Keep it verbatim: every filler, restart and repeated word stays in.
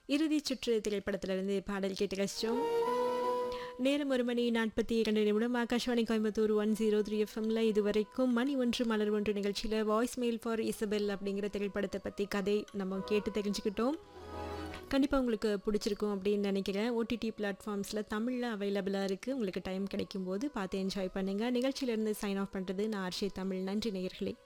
இறுதிச் சுற்று திரைப்படத்திலிருந்து பாடல் கேட்டு ரசிச்சோம். நேரம் ஒரு மணி நாற்பத்தி இரண்டு நிமிடம். Akashvani Coimbatore one zero three எஃப்எம்ல இதுவரைக்கும் மணி ஒன்று மலர் ஒன்று நிகழ்ச்சியில் வாய்ஸ் மெயில் ஃபார் இசபெல் அப்படிங்கிற திரைப்படத்தை பற்றி கதை நம்ம கேட்டு தெரிஞ்சுக்கிட்டோம். கண்டிப்பாக உங்களுக்கு பிடிச்சிருக்கும் அப்படின்னு நினைக்கிறேன். ஓடிடி பிளாட்ஃபார்ம்ஸில் தமிழில் அவைலபிளாக இருக்குது. உங்களுக்கு டைம் கிடைக்கும் போது பார்த்து என்ஜாய் பண்ணுங்கள். நிகழ்ச்சியிலேருந்து சைன் ஆஃப் பண்ணுறது நான் ஆர்ஷே தமிழ். நன்றி நேயர்களே.